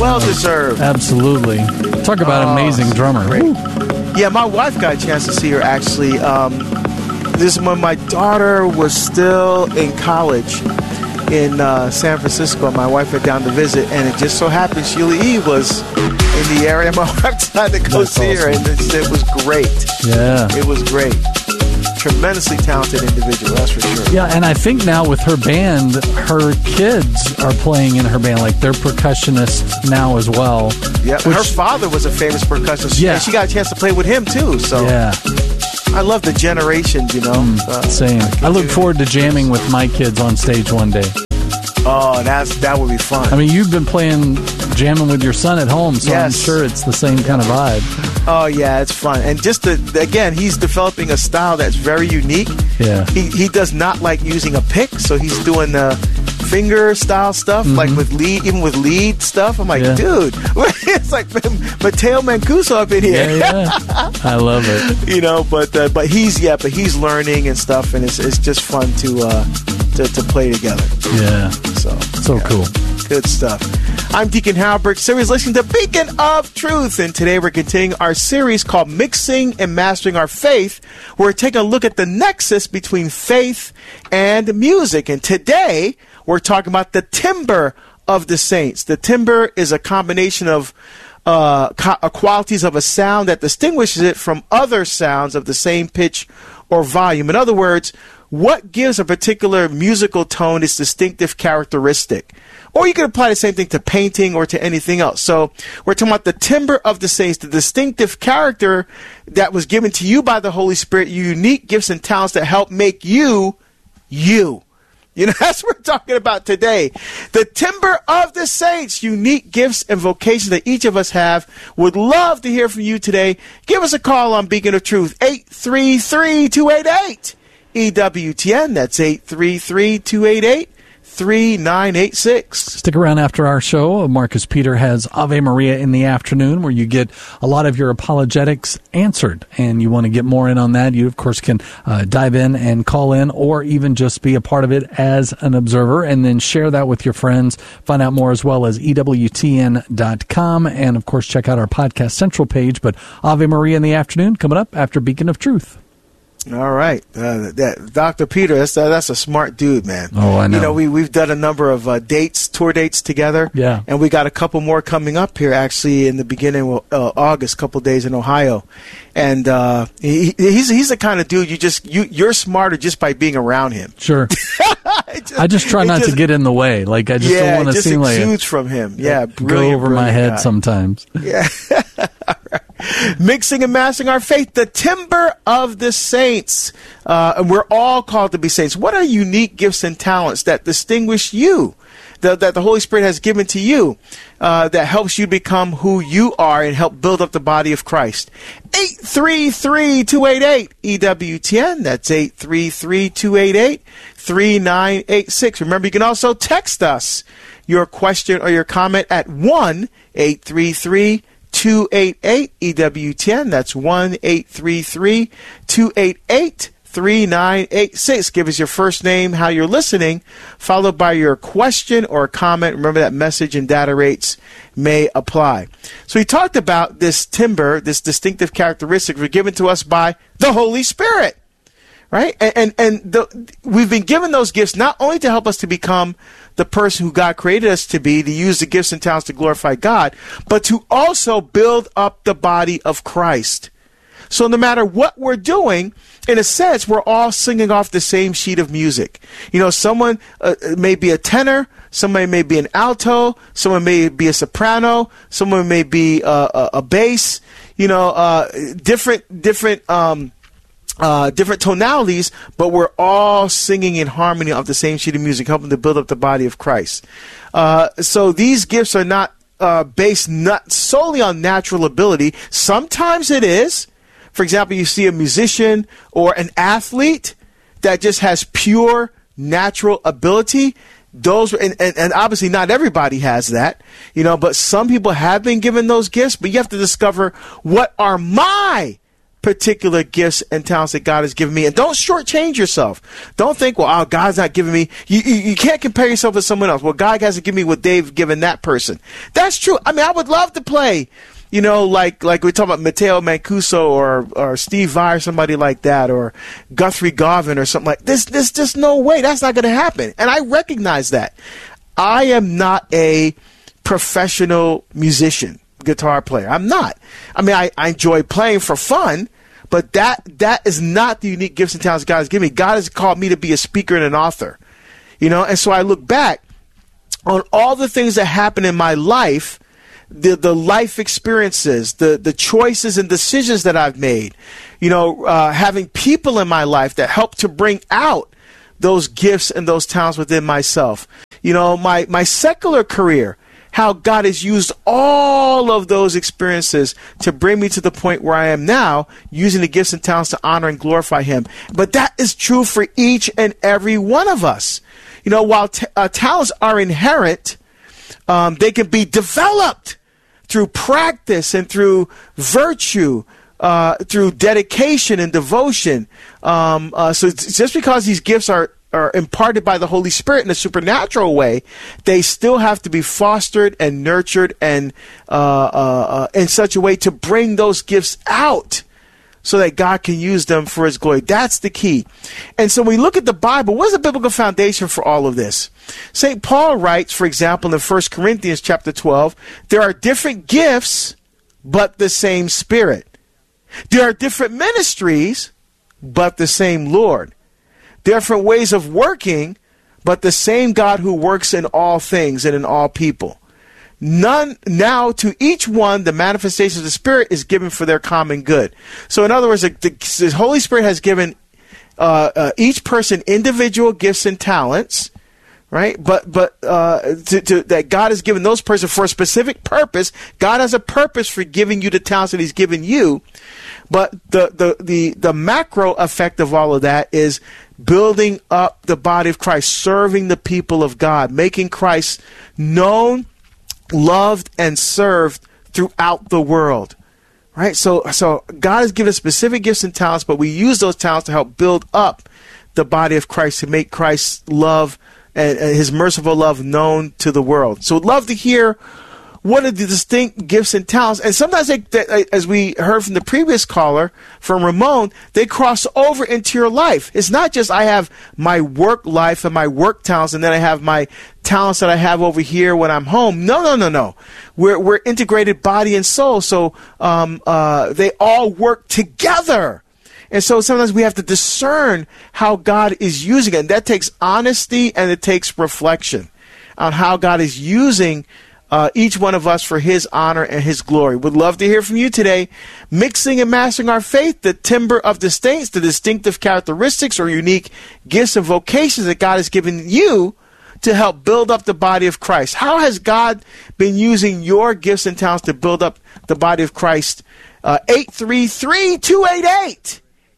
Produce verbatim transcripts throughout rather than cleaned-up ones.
Well deserved. Absolutely. Talk about Oh, amazing drummer. great. Woo. Yeah, my wife got a chance to see her, actually. Um, this is when my daughter was still in college in uh, San Francisco. My wife went down to visit, and it just so happened Sheila E. was in the area. My wife decided to go That's see her, awesome. and it, it was great. Yeah. It was great. Tremendously talented individual, that's for sure. Yeah, and I think now with her band, her kids are playing in her band. Like, they're percussionists now as well. Yeah, Which- her father was a famous percussionist. Yeah. And she got a chance to play with him, too. So Yeah, I love the generations, you know. Uh, same. I look continue. forward to jamming with my kids on stage one day. Oh, that's that would be fun. I mean, you've been playing, jamming with your son at home, so Yes. I'm sure it's the same kind of vibe. Oh yeah, it's fun. And just to, again, he's developing a style that's very unique. Yeah. He he does not like using a pick, so he's doing the finger style stuff, like with lead, even with lead stuff. I'm like, Yeah. dude, it's like Matteo Mancuso up in here. Yeah, yeah. I love it. You know, but uh, but he's yeah, but he's learning and stuff, and it's it's just fun to uh to, to play together. Yeah. So So yeah. cool. Good stuff. I'm Deacon Halbert. Series listening to Beacon of Truth, and today we're continuing our series called Mixing and Mastering Our Faith. We're taking a look at the nexus between faith and music, and today we're talking about the timbre of the saints. The timbre is a combination of uh, co- uh, qualities of a sound that distinguishes it from other sounds of the same pitch or volume. In other words, what gives a particular musical tone its distinctive characteristic? Or you can apply the same thing to painting or to anything else. So we're talking about the timbre of the saints, the distinctive character that was given to you by the Holy Spirit, your unique gifts and talents that help make you, you. You know, that's what we're talking about today. The timbre of the saints, unique gifts and vocations that each of us have. Would love to hear from you today. Give us a call on Beacon of Truth, eight three three, two eight eight, E W T N. That's eight three three, two eight eight, three nine eight six. Stick around after our show. Marcus Peter has Ave Maria in the afternoon, where you get a lot of your apologetics answered. And you want to get more in on that, you, of course, can uh, dive in and call in, or even just be a part of it as an observer, and then share that with your friends. Find out more as well as E W T N dot com. And, of course, check out our Podcast Central page. But Ave Maria in the afternoon coming up after Beacon of Truth. All right, uh, that Doctor Peter, that's uh, that's a smart dude, man. Oh, I know. You know, we we've done a number of uh, dates, tour dates together. Yeah. And we got a couple more coming up here, actually, in the beginning of uh, August. Couple days in Ohio, and uh, he, he's he's the kind of dude you just you you're smarter just by being around him. Sure. just, I just try not just, to get in the way. Like, I just yeah, don't want it to just seem like exudes from him. Yeah, go brilliant, over my brilliant head guy. sometimes. Yeah. Mixing and mastering our faith, the timbre of the saints. Uh, and we're all called to be saints. What are unique gifts and talents that distinguish you, the, that the Holy Spirit has given to you, uh, that helps you become who you are and help build up the body of Christ? eight three three, two eight eight, E W T N. That's eight three three, two eight eight, three nine eight six. Remember, you can also text us your question or your comment at one eight three three, two eight eight, E W T N. That's one eight three three, two eight eight, three nine eight six. Give us your first name, how you're listening, followed by your question or comment. Remember that message and data rates may apply. So we talked about this timbre, this distinctive characteristic were given to us by the Holy Spirit. Right? And and, and the, we've been given those gifts not only to help us to become the person who God created us to be, to use the gifts and talents to glorify God, but to also build up the body of Christ. So no matter what we're doing, in a sense, we're all singing off the same sheet of music. You know, someone uh, may be a tenor, somebody may be an alto, someone may be a soprano, someone may be uh, a, a bass, you know, uh, different, different, um, Uh, different tonalities, but we're all singing in harmony of the same sheet of music, helping to build up the body of Christ. Uh, so these gifts are not uh, based not solely on natural ability. Sometimes it is. For example, you see a musician or an athlete that just has pure natural ability. Those and, and, and obviously not everybody has that, you know, but some people have been given those gifts. But you have to discover, what are my particular gifts and talents that God has given me. And don't shortchange yourself. Don't think, well, oh, God's not giving me. You, you, you can't compare yourself with someone else. Well, God hasn't given me what they've given that person. That's true. I mean, I would love to play, you know, like like we talk about Matteo Mancuso or or Steve Vai or somebody like that, or Guthrie Garvin or something like this. There's just no way. That's not going to happen. And I recognize that. I am not a professional musician, guitar player. I'm not. I mean, I, I enjoy playing for fun, but that that is not the unique gifts and talents God has given me. God has called me to be a speaker and an author, you know. And so I look back on all the things that happened in my life, the the life experiences, the the choices and decisions that I've made, you know, uh, having people in my life that help to bring out those gifts and those talents within myself. You know, my my secular career, how God has used all of those experiences to bring me to the point where I am now, using the gifts and talents to honor and glorify Him. But that is true for each and every one of us. You know, while t- uh, talents are inherent, um, they can be developed through practice and through virtue, uh, through dedication and devotion. Um, uh, so it's just because these gifts are are imparted by the Holy Spirit in a supernatural way, they still have to be fostered and nurtured and uh, uh, uh, in such a way to bring those gifts out so that God can use them for His glory. That's the key. And so when we look at the Bible, what's the biblical foundation for all of this? Saint Paul writes, for example, in First Corinthians chapter twelve, there are different gifts, but the same Spirit. There are different ministries, but the same Lord. Different ways of working, but the same God who works in all things and in all people. None now to each one the manifestation of the Spirit is given for their common good. So in other words, the, the Holy Spirit has given uh, uh, each person individual gifts and talents, right? But but uh, to, to, that God has given those persons for a specific purpose. God has a purpose for giving you the talents that He's given you. But the the the, the macro effect of all of that is building up the body of Christ, serving the people of God, making Christ known, loved, and served throughout the world. Right? So so God has given us specific gifts and talents, but we use those talents to help build up the body of Christ, to make Christ's love and, and His merciful love known to the world. So we'd love to hear what are the distinct gifts and talents. And sometimes, they, they, as we heard from the previous caller, from Ramon, they cross over into your life. It's not just I have my work life and my work talents, and then I have my talents that I have over here when I'm home. No, no, no, no. We're we're integrated body and soul, so um, uh, they all work together. And so sometimes we have to discern how God is using it. And that takes honesty and it takes reflection on how God is using Uh, each one of us for His honor and His glory. Would love to hear from you today. Mixing and mastering our faith, the timber of the saints, the distinctive characteristics or unique gifts and vocations that God has given you to help build up the body of Christ. How has God been using your gifts and talents to build up the body of Christ? Uh, eight three three, two eight eight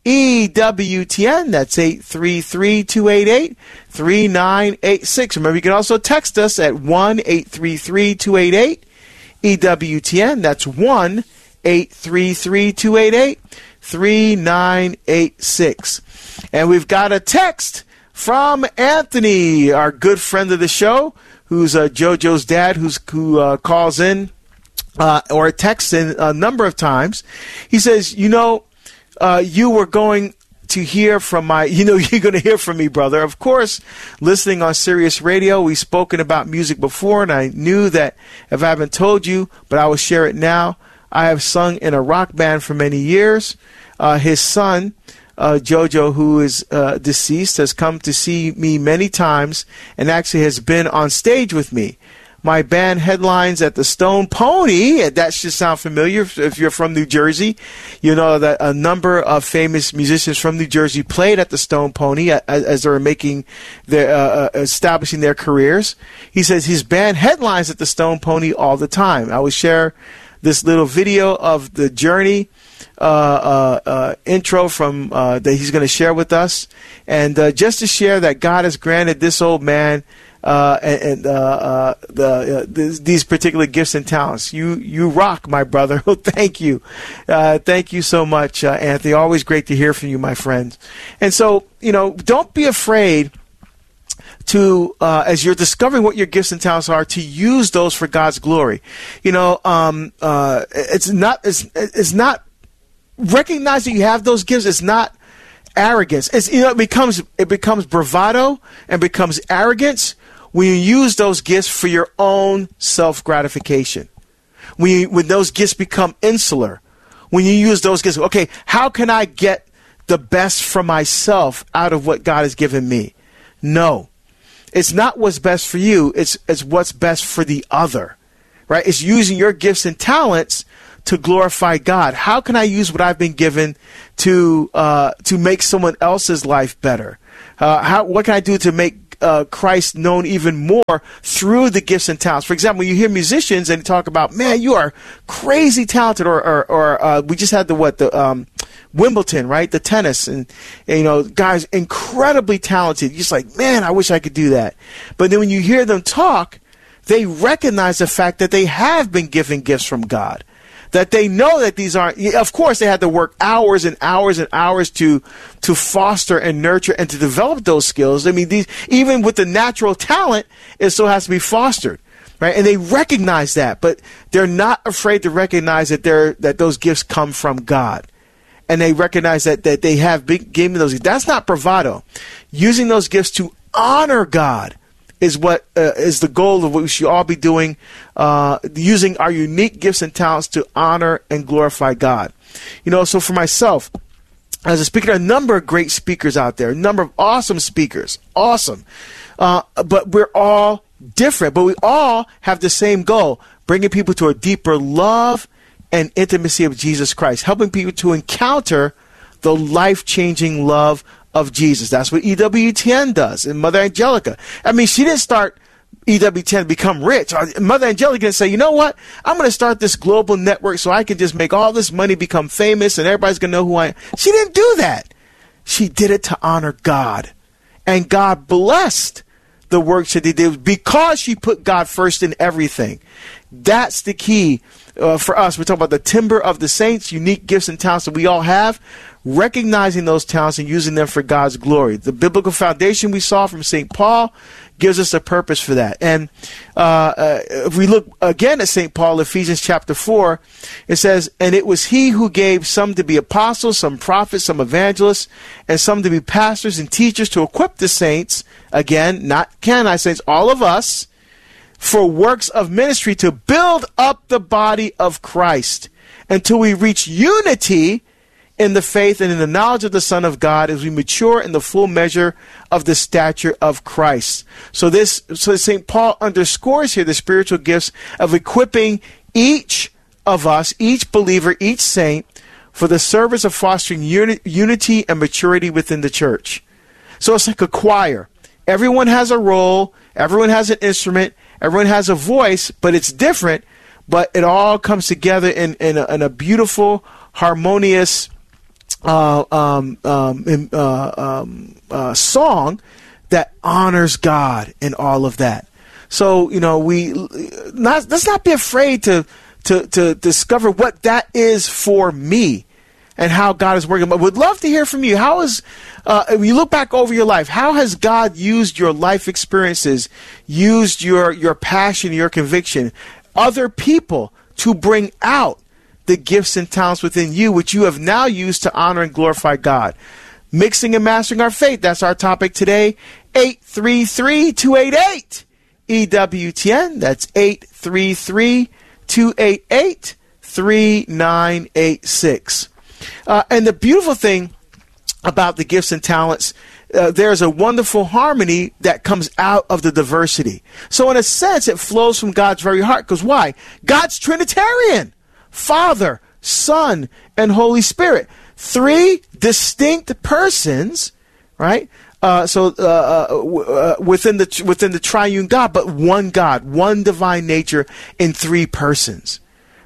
E W T N. That's eight three three, two eight eight, three nine eight six. Remember, you can also text us at one eight three three, two eight eight, E W T N. That's one eight three three, two eight eight, three nine eight six. And we've got a text from Anthony, our good friend of the show, who's uh, JoJo's dad, who's, who uh, calls in uh, or texts in a number of times. He says, you know, Uh, you were going to hear from my, you know, you're going to hear from me, brother. Of course, listening on Sirius Radio, we've spoken about music before, and I knew that if I haven't told you, but I will share it now. I have sung in a rock band for many years. Uh, his son, uh, Jojo, who is uh, deceased, has come to see me many times and actually has been on stage with me. My band headlines at the Stone Pony. That should sound familiar if you're from New Jersey. You know that a number of famous musicians from New Jersey played at the Stone Pony as, as they were making their, uh, establishing their careers. He says his band headlines at the Stone Pony all the time. I will share this little video of the Journey uh, uh, uh, intro from uh, that he's going to share with us, and uh, just to share that God has granted this old man uh, and, and uh, uh, the, uh, th- these particular gifts and talents. You you rock, my brother. Thank you. Uh, thank you so much, uh, Anthony. Always great to hear from you, my friend. And so, you know, don't be afraid to, uh, as you're discovering what your gifts and talents are, to use those for God's glory. You know, um, uh, it's not, it's, it's not, recognize that you have those gifts. It's not arrogance. It's, you know, it becomes, it becomes bravado and becomes arrogance when you use those gifts for your own self-gratification. When you, when those gifts become insular, when you use those gifts, okay, how can I get the best for myself out of what God has given me? No. It's not what's best for you. It's it's what's best for the other, right? It's using your gifts and talents to glorify God. How can I use what I've been given to uh, to make someone else's life better? Uh, how what can I do to make uh, Christ known even more through the gifts and talents? For example, you hear musicians and talk about, man, you are crazy talented, or or, or uh, we just had the what the um, Wimbledon, right? The tennis, and, and you know, guys incredibly talented. You're just like, man, I wish I could do that. But then when you hear them talk, they recognize the fact that they have been given gifts from God. That they know that these aren't, of course, they had to work hours and hours and hours to to foster and nurture and to develop those skills. I mean, these, even with the natural talent, it still has to be fostered, right? And they recognize that, but they're not afraid to recognize that they're that those gifts come from God. And they recognize that, that they have big given those gifts. That's not bravado. Using those gifts to honor God is what uh, is the goal of what we should all be doing, uh, using our unique gifts and talents to honor and glorify God. You know, so for myself, as a speaker, there are a number of great speakers out there, a number of awesome speakers, awesome. Uh, but we're all different, but we all have the same goal, bringing people to a deeper love and intimacy of Jesus Christ, helping people to encounter the life-changing love of Jesus. That's what E W T N does, and Mother Angelica. I mean, she didn't start E W T N to become rich. Mother Angelica didn't say, you know what, I'm going to start this global network so I can just make all this money, become famous, and everybody's going to know who I am. She didn't do that. She did it to honor God. And God blessed the work that they did because she put God first in everything. That's the key uh, for us. We're talking about the timber of the saints, unique gifts and talents that we all have, recognizing those talents and using them for God's glory. The biblical foundation we saw from Saint Paul gives us a purpose for that. And uh, uh, if we look again at Saint Paul, Ephesians chapter four, it says, and it was he who gave some to be apostles, some prophets, some evangelists, and some to be pastors and teachers to equip the saints, again, not canonized saints, all of us, for works of ministry to build up the body of Christ until we reach unity in the faith and in the knowledge of the Son of God as we mature in the full measure of the stature of Christ. So this, so Saint Paul underscores here the spiritual gifts of equipping each of us, each believer, each saint, for the service of fostering uni- unity and maturity within the church. So it's like a choir. Everyone has a role, everyone has an instrument, everyone has a voice, but it's different, but it all comes together in, in, a, in a beautiful, harmonious Uh, um, um, uh, um, uh, song that honors God in all of that. So, you know, we not, let's not be afraid to, to, to discover what that is for me and how God is working. But would love to hear from you. How is, uh, if you look back over your life, how has God used your life experiences, used your, your passion, your conviction, other people to bring out the gifts and talents within you, which you have now used to honor and glorify God? Mixing and mastering our faith. That's our topic today. eight three three, two eight eight, E W T N. That's eight three three, two eight eight, three nine eight six. Uh, and the beautiful thing about the gifts and talents, uh, there's a wonderful harmony that comes out of the diversity. So in a sense, it flows from God's very heart. Because why? God's Trinitarian. Father, Son, and Holy Spirit. Three distinct persons, right? Uh, so uh, uh, w- uh, within the within the triune God, but one God, one divine nature in three persons,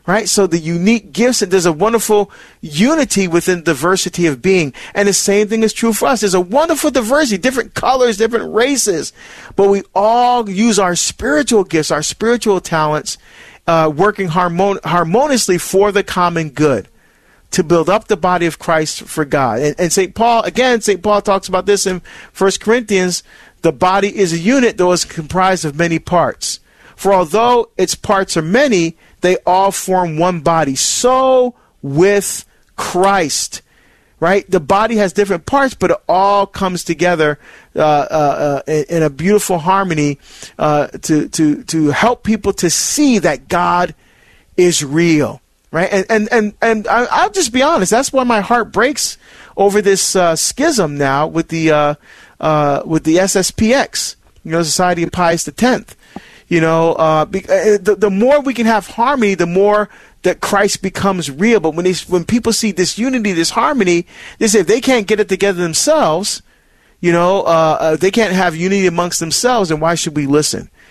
right? So the unique gifts, and there's a wonderful unity within diversity of being. And the same thing is true for us. There's a wonderful diversity, different colors, different races, but we all use our spiritual gifts, our spiritual talents, uh, working harmon- harmoniously for the common good, to build up the body of Christ for God. And, and Saint Paul, again, Saint Paul talks about this in First Corinthians, the body is a unit, though it's comprised of many parts. For although its parts are many, they all form one body. So with Christ, right? The body has different parts, but it all comes together uh, uh, uh, in a beautiful harmony uh, to to to help people to see that God is real, right? And and and and I, I'll just be honest. That's why my heart breaks over this uh, schism now with the uh, uh, with the S S P X, you know, Society of Pius the Tenth. You know, uh, be, uh, the, the more we can have harmony, the more that Christ becomes real. But when they, when people see this unity, this harmony, they say if they can't get it together themselves, you know, uh, uh, they can't have unity amongst themselves, then why should we listen?